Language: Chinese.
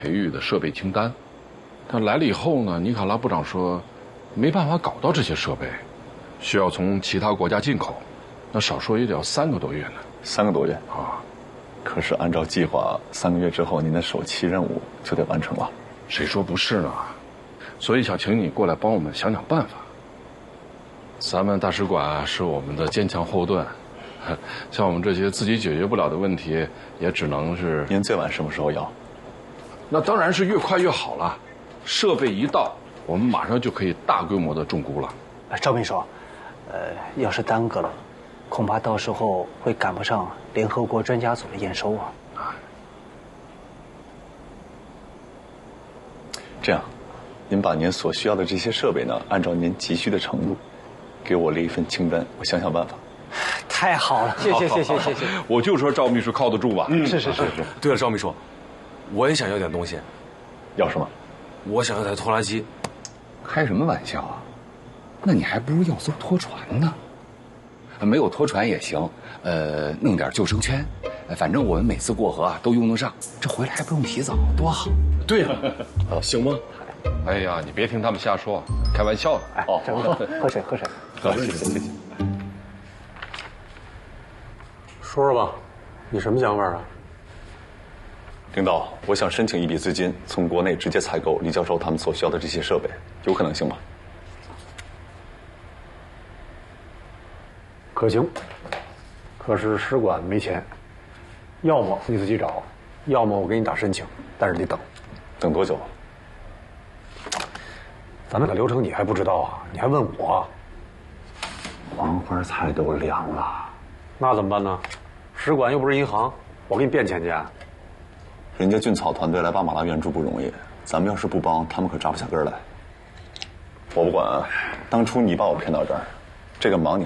培育的设备清单。但来了以后呢，尼卡拉部长说，没办法搞到这些设备，需要从其他国家进口，那少说也得要3个多月呢。 3个多月啊！ 可是按照计划，3个月之后您的首期任务就得完成了。 谁说不是呢？所以想请你过来帮我们想想办法。咱们大使馆是我们的坚强后盾，像我们这些自己解决不了的问题，也只能是…… 您最晚什么时候要？ 那当然是越快越好了。设备一到，我们马上就可以大规模的种菇了。 赵秘书，要是耽搁了，恐怕到时候会赶不上联合国专家组的验收啊。 这样，您把您所需要的这些设备呢，按照您急需的程度，给我列一份清单，我想想办法。 太好了，谢谢。 我就说赵秘书靠得住吧。 是。 对了，赵秘书，我也想要点东西。 要什么？ 我想要台拖拉机。 开什么玩笑啊？那你还不如要艘拖船呢。没有拖船也行，弄点救生圈，反正我们每次过河啊都用得上，这回来还不用洗澡，多好。 对呀，行吗？ 哎呀，你别听他们瞎说，开玩笑的。 哎，赵秘书，喝水。 谢谢。 说说吧，你什么想法啊？ 领导，我想申请一笔资金，从国内直接采购李教授他们所需要的这些设备，有可能性吗？ 可行，可是使馆没钱，要么你自己找，要么我给你打申请，但是得等。 等多久？ 咱们的流程你还不知道啊？你还问我？黄花菜都凉了，那怎么办呢？使馆又不是银行，我给你变钱去。 人家菌草团队来巴马拉援助不容易，咱们要是不帮，他们可扎不下根来。我不管啊，当初你把我骗到这儿，这个忙你